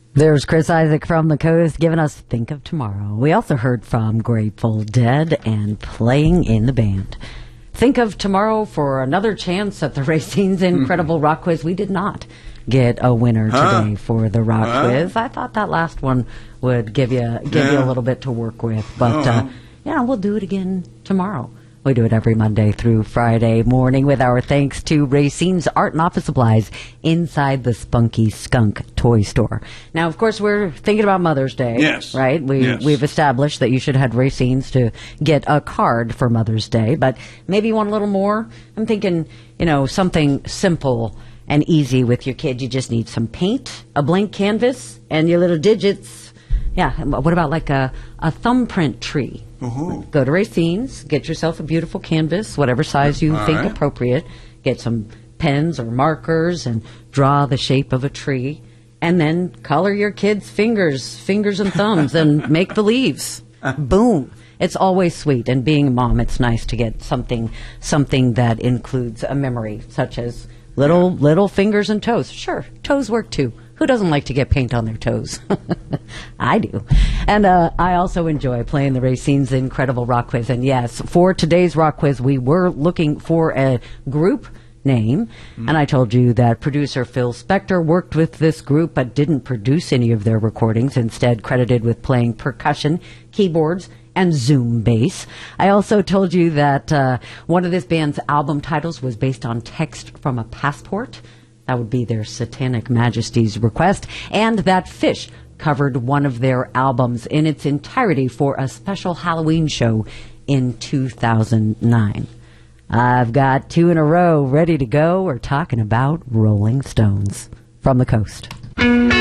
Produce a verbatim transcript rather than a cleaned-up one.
There's Chris Isaac from the Coast giving us Think of Tomorrow. We also heard from Grateful Dead and Playing in the Band. Think of Tomorrow for another chance at the Racine's Incredible mm-hmm. Rock Quiz. We did not get a winner huh? today for the rock huh? quiz. I thought that last one would give you give yeah. you a little bit to work with. But, uh, yeah, we'll do it again tomorrow. We do it every Monday through Friday morning with our thanks to Racine's Art and Office Supplies inside the Spunky Skunk Toy Store. Now, of course, we're thinking about Mother's Day. Yes. Right? We, yes. We've established that you should have Racine's to get a card for Mother's Day, but maybe you want a little more. I'm thinking, you know, something simple and easy with your kid. You just need some paint, a blank canvas, and your little digits. Yeah. What about like a, a thumbprint tree? Uh-huh. Go to Racine's, get yourself a beautiful canvas, whatever size you All think right. appropriate. Get some pens or markers and draw the shape of a tree. And then color your kids' fingers, fingers and thumbs, and make the leaves. Boom. It's always sweet. And being a mom, it's nice to get something something that includes a memory, such as little yeah. little fingers and toes. Sure, toes work too. Who doesn't like to get paint on their toes? I do. And uh, I also enjoy playing the Racine's Incredible Rock Quiz. And yes, for today's rock quiz, we were looking for a group name. Mm. And I told you that producer Phil Spector worked with this group but didn't produce any of their recordings, instead credited with playing percussion, keyboards, and Zoom bass. I also told you that uh, one of this band's album titles was based on text from a passport. That would be their Satanic Majesty's request. And that Fish covered one of their albums in its entirety for a special Halloween show in two thousand nine. I've got two in a row ready to go. We're talking about Rolling Stones from the Coast.